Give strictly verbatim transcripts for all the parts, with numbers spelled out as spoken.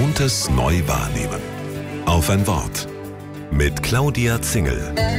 Gewohntes neu wahrnehmen. Auf ein Wort. Mit Claudia Zingel.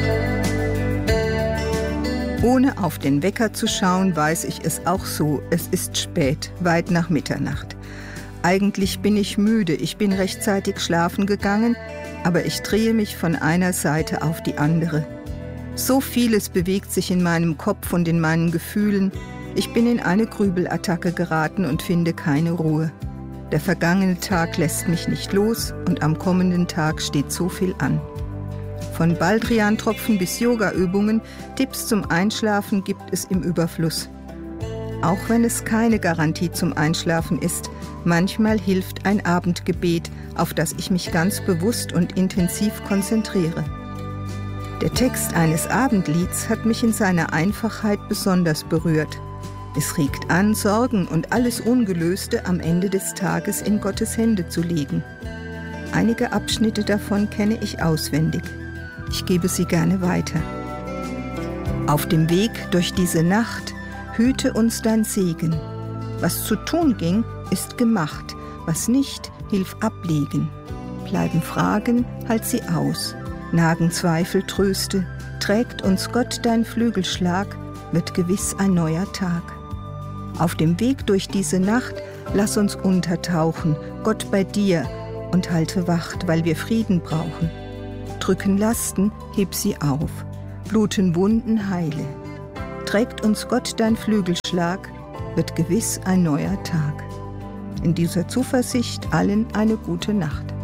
Ohne auf den Wecker zu schauen, weiß ich es auch so. Es ist spät, weit nach Mitternacht. Eigentlich bin ich müde, ich bin rechtzeitig schlafen gegangen, aber ich drehe mich von einer Seite auf die andere. So vieles bewegt sich in meinem Kopf und in meinen Gefühlen. Ich bin in eine Grübelattacke geraten und finde keine Ruhe. Der vergangene Tag lässt mich nicht los und am kommenden Tag steht so viel an. Von Baldrian-Tropfen bis Yoga-Übungen, Tipps zum Einschlafen gibt es im Überfluss. Auch wenn es keine Garantie zum Einschlafen ist, manchmal hilft ein Abendgebet, auf das ich mich ganz bewusst und intensiv konzentriere. Der Text eines Abendlieds hat mich in seiner Einfachheit besonders berührt. Es regt an, Sorgen und alles Ungelöste am Ende des Tages in Gottes Hände zu legen. Einige Abschnitte davon kenne ich auswendig. Ich gebe sie gerne weiter. Auf dem Weg durch diese Nacht hüte uns dein Segen. Was zu tun ging, ist gemacht. Was nicht, hilf ablegen. Bleiben Fragen, halt sie aus. Nagen Zweifel, tröste. Trägt uns Gott dein Flügelschlag, wird gewiss ein neuer Tag. Auf dem Weg durch diese Nacht, lass uns untertauchen, Gott bei dir, und halte Wacht, weil wir Frieden brauchen. Drücken Lasten, heb sie auf, bluten Wunden, heile. Trägt uns Gott dein Flügelschlag, wird gewiss ein neuer Tag. In dieser Zuversicht allen eine gute Nacht.